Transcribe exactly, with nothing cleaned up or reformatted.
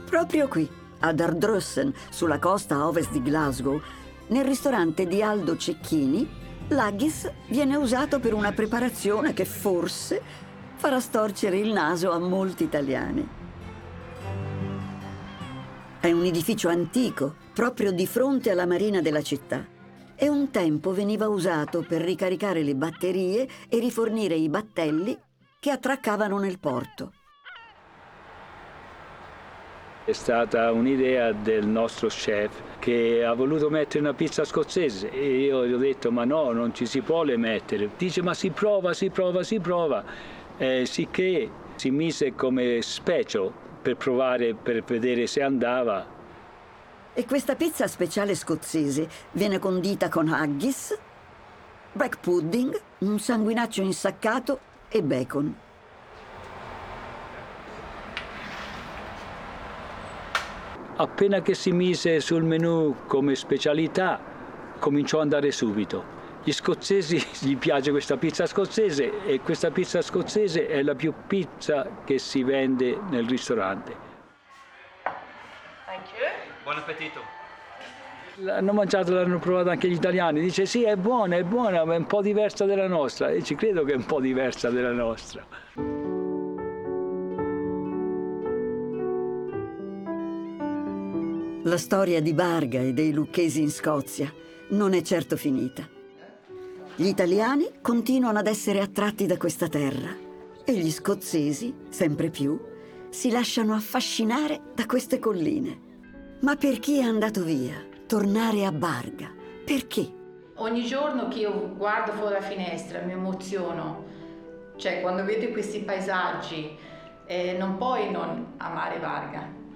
Proprio qui, ad Ardrossen, sulla costa a ovest di Glasgow, nel ristorante di Aldo Cecchini, l'haggis viene usato per una preparazione che forse farà storcere il naso a molti italiani. È un edificio antico, proprio di fronte alla marina della città, e un tempo veniva usato per ricaricare le batterie e rifornire i battelli che attraccavano nel porto. È stata un'idea del nostro chef che ha voluto mettere una pizza scozzese e io gli ho detto ma no, non ci si può le mettere. Dice ma si prova, si prova, si prova. Eh, sicché si mise come special per provare, per vedere se andava. E questa pizza speciale scozzese viene condita con haggis, black pudding, un sanguinaccio insaccato e bacon. Appena che si mise sul menù come specialità, cominciò ad andare subito. Gli scozzesi gli piace questa pizza scozzese e questa pizza scozzese è la più pizza che si vende nel ristorante. Thank you. Buon appetito. L'hanno mangiato, l'hanno provato anche gli italiani. Dice sì, è buona, è buona, ma è un po' diversa della nostra. E ci credo che è un po' diversa della nostra. La storia di Barga e dei lucchesi in Scozia non è certo finita. Gli italiani continuano ad essere attratti da questa terra e gli scozzesi, sempre più, si lasciano affascinare da queste colline. Ma per chi è andato via, tornare a Barga, perché? Ogni giorno che io guardo fuori la finestra mi emoziono. Cioè, quando vedo questi paesaggi, eh, non puoi non amare Barga.